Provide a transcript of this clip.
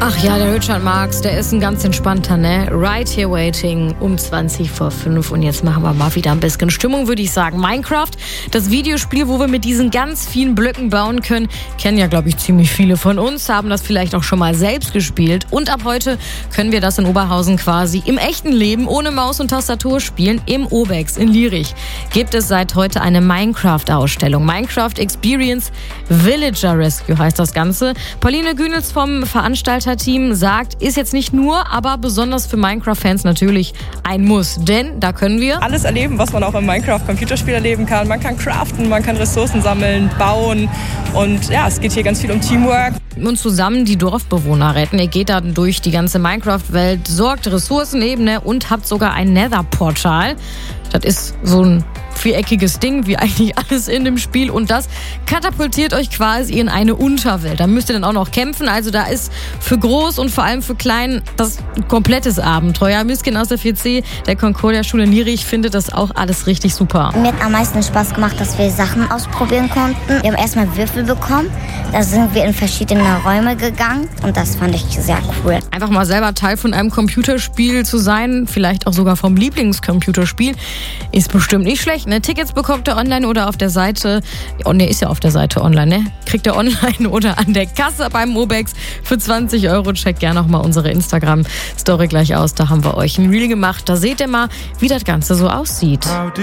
Ach ja, der Richard Marx, der ist ein ganz entspannter, ne? Right Here Waiting um 20 vor 5. Und jetzt machen wir mal wieder ein bisschen Stimmung, würde ich sagen. Minecraft, das Videospiel, wo wir mit diesen ganz vielen Blöcken bauen können, kennen ja, glaube ich, ziemlich viele von uns, haben das vielleicht auch schon mal selbst gespielt. Und ab heute können wir das in Oberhausen quasi im echten Leben ohne Maus und Tastatur spielen. Im Obex in Lierich gibt es seit heute eine Minecraft-Ausstellung. Minecraft Experience Villager Rescue heißt das Ganze. Pauline Günels vom Veranstalterteam sagt, ist jetzt nicht nur, aber besonders für Minecraft-Fans natürlich ein Muss. Denn da können wir alles erleben, was man auch im Minecraft-Computerspiel erleben kann. Man kann craften, man kann Ressourcen sammeln, bauen. Und ja, es geht hier ganz viel um Teamwork. Und zusammen die Dorfbewohner retten. Ihr geht dann durch die ganze Minecraft-Welt, sorgt Ressourcenebene und habt sogar ein Nether-Portal. Das ist so ein viereckiges Ding, wie eigentlich alles in dem Spiel. Und das katapultiert euch quasi in eine Unterwelt. Da müsst ihr dann auch noch kämpfen. Also da ist für groß und vor allem für klein das komplettes Abenteuer. Miskin aus der 4C, der Concordia-Schule in Lierich, findet das auch alles richtig super. Mir hat am meisten Spaß gemacht, dass wir Sachen ausprobieren konnten. Wir haben erstmal Würfel bekommen. Da sind wir in verschiedene Räume gegangen. Und das fand ich sehr cool. Einfach mal selber Teil von einem Computerspiel zu sein, vielleicht auch sogar vom Lieblingscomputerspiel, ist bestimmt nicht schlecht. Ne? Tickets bekommt ihr online oder auf der Seite. Oh ne, ist ja auf der Seite online, ne? Kriegt ihr online oder an der Kasse beim Obex für 20 €. Checkt gerne noch mal unsere Instagram-Story gleich aus. Da haben wir euch ein Reel gemacht. Da seht ihr mal, wie das Ganze so aussieht.